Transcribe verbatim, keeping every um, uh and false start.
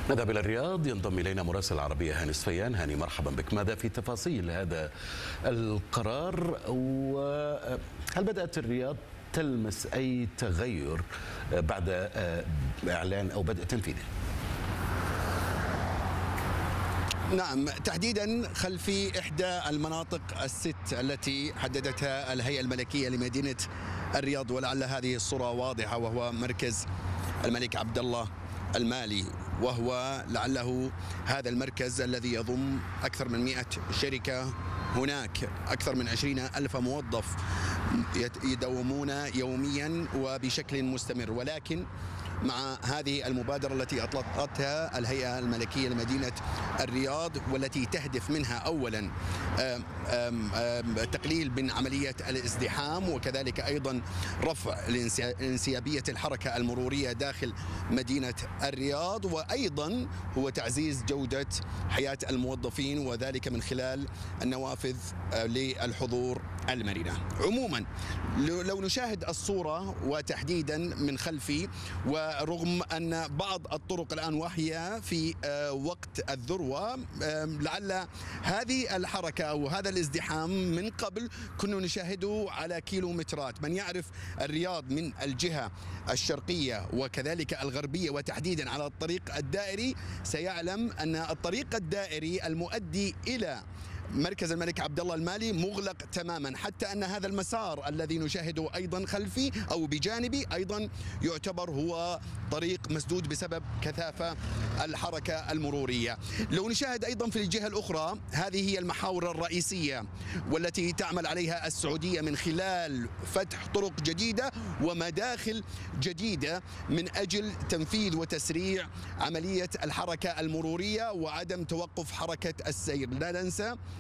نذهب إلى الرياض، ينضم إلينا مراسل العربية هاني صفيان. هاني، مرحبا بك. ماذا في تفاصيل هذا القرار، وهل بدأت الرياض تلمس أي تغير بعد إعلان أو بدء تنفيذه؟ نعم، تحديدا خلفي إحدى المناطق الست التي حددتها الهيئة الملكية لمدينة الرياض، ولعل هذه الصورة واضحة، وهو مركز الملك عبد الله المالي، وهو لعله هذا المركز الذي يضم أكثر من مئة شركة. هناك أكثر من عشرين ألف موظف يداومون يوميا وبشكل مستمر، ولكن مع هذه المبادرة التي أطلقتها الهيئة الملكية لمدينة الرياض، والتي تهدف منها أولا تقليل من عملية الازدحام، وكذلك أيضا رفع انسيابية الحركة المرورية داخل مدينة الرياض، وأيضا هو تعزيز جودة حياة الموظفين، وذلك من خلال النوافذ للحضور المرنة. عموما لو نشاهد الصورة وتحديدا من خلفي، ورغم أن بعض الطرق الآن وهي في وقت الذروة، لعل هذه الحركة أو هذا الازدحام من قبل كنا نشاهده على كيلومترات. من يعرف الرياض من الجهة الشرقية وكذلك الغربية، وتحديدا على الطريق الدائري، سيعلم أن الطريق الدائري المؤدي إلى مركز الملك عبد الله المالي مغلق تماما، حتى أن هذا المسار الذي نشاهده أيضا خلفي أو بجانبي أيضا يعتبر هو طريق مسدود بسبب كثافة الحركة المرورية. لو نشاهد أيضا في الجهة الأخرى، هذه هي المحاور الرئيسية والتي تعمل عليها السعودية من خلال فتح طرق جديدة ومداخل جديدة من أجل تنفيذ وتسريع عملية الحركة المرورية وعدم توقف حركة السير. لا ننسى